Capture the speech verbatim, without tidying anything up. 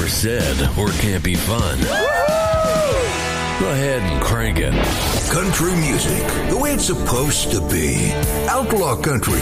ever said or can't be fun. Go ahead and crank it. Country music, the way it's supposed to be. Outlaw country.